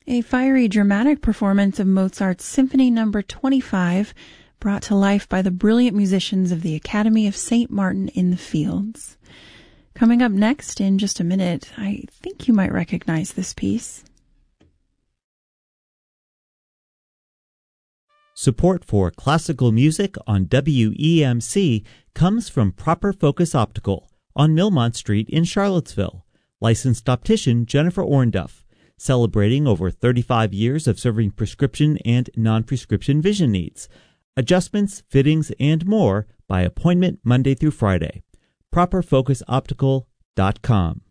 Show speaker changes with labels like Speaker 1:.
Speaker 1: A fiery dramatic performance of Mozart's Symphony No. 25, brought to life by the brilliant musicians of the Academy of St. Martin in the Fields. Coming up next in just a minute, I think you might recognize this piece.
Speaker 2: Support for classical music on WEMC comes from Proper Focus Optical on Millmont Street in Charlottesville. Licensed optician Jennifer Ornduff, celebrating over 35 years of serving prescription and non-prescription vision needs. Adjustments, fittings, and more by appointment Monday through Friday. ProperFocusOptical.com.